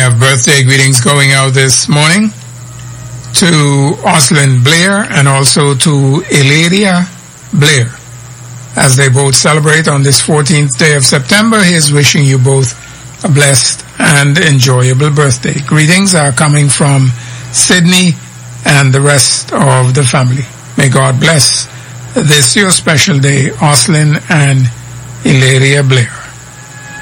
have birthday greetings going out this morning to Oslin Blair and also to Eladia Blair. As they both celebrate on this 14th day of September, he is wishing you both a blessed and enjoyable birthday. Greetings are coming from Sydney and the rest of the family. May God bless this your special day, Oslin and Eladia Blair.